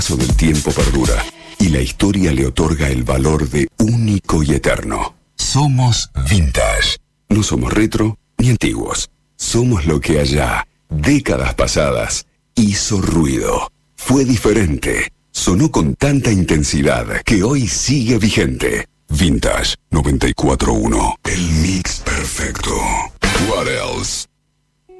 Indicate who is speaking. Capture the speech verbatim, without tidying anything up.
Speaker 1: paso del tiempo perdura y la historia le otorga el valor de único y eterno. Somos vintage. No somos retro ni antiguos. Somos lo que allá, décadas pasadas, hizo ruido. Fue diferente. Sonó con tanta intensidad que hoy sigue vigente. Vintage noventa y cuatro punto uno. El mix perfecto. What else?